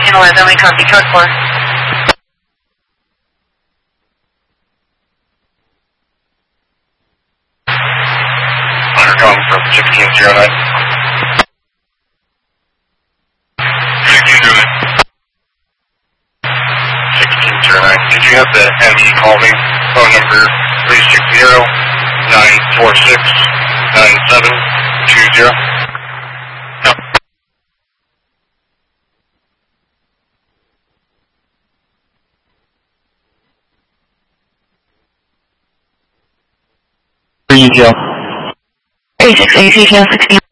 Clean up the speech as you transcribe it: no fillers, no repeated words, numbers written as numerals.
1611, we copy code 4. Undercom from 1609. 1609. Did you have the ME call me? Phone number 360-946-9720? No. Detail. 3680, 16.